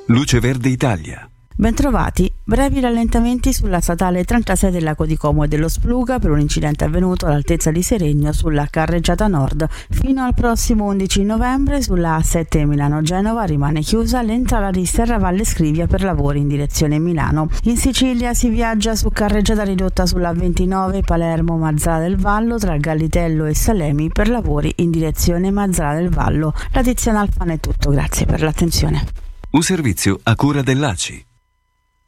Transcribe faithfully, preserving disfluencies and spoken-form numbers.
Luce Verde Italia. Bentrovati. Brevi rallentamenti sulla statale trentasei del Lago di Como e dello Spluga per un incidente avvenuto all'altezza di Seregno sulla carreggiata nord. Fino al prossimo undici novembre sulla A sette Milano-Genova rimane chiusa l'entrata di Serravalle Scrivia per lavori in direzione Milano. In Sicilia si viaggia su carreggiata ridotta sulla ventinove Palermo-Mazzara del Vallo tra Gallitello e Salemi per lavori in direzione Mazzara del Vallo. Da Tiziana Alfano è tutto, grazie per l'attenzione. Un servizio a cura dell'A C I.